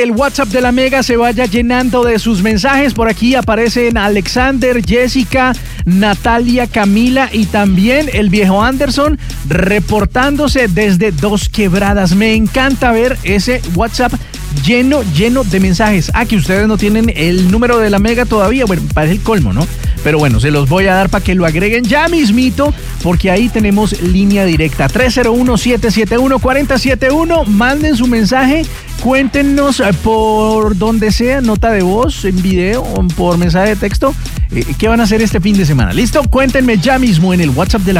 El WhatsApp de la Mega se vaya llenando de sus mensajes. Por aquí aparecen Alexander, Jessica, Natalia, Camila y también el viejo Anderson reportándose desde Dos Quebradas. Me encanta ver ese WhatsApp lleno de mensajes. Que ustedes no tienen el número de la Mega todavía. Bueno, parece el colmo, ¿no? Pero bueno, se los voy a dar para que lo agreguen ya mismito, porque ahí tenemos línea directa 301-771-4071. Manden su mensaje, cuéntenos por donde sea, nota de voz, en video o por mensaje de texto, qué van a hacer este fin de semana. ¿Listo? Cuéntenme ya mismo en el WhatsApp de la